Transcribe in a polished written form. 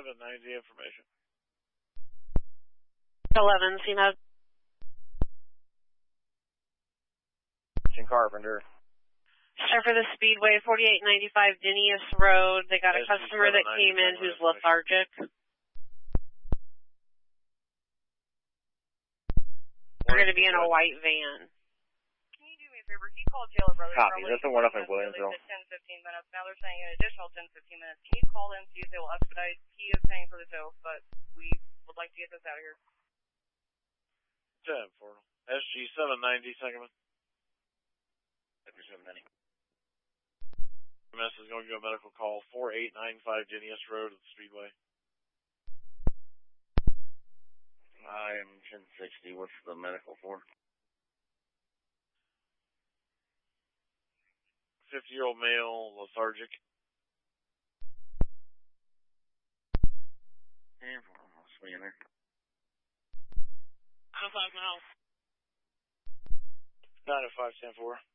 790 information. 11, CMAD. Carpenter. Start for the Speedway, 4895 Denius Road. They got a customer that came in who's lethargic. They're going to be in a white van. Can you do me a favor? He called Taylor Brothers. Copy. That's the one up in Williamsville. 10-15 minutes. Now they're saying an additional 10-15 minutes. Can you call in and see if they will expedite? He is paying for the tow, but we would like to get this out of here. 10-4. SG 790, second one. 790. MS is going to go medical call 4895 Denius Road at the Speedway. I am 1060. What's the medical for? 50-year-old male, lethargic. 10-4. I'll swing in there. 5 miles. 905, 10-4.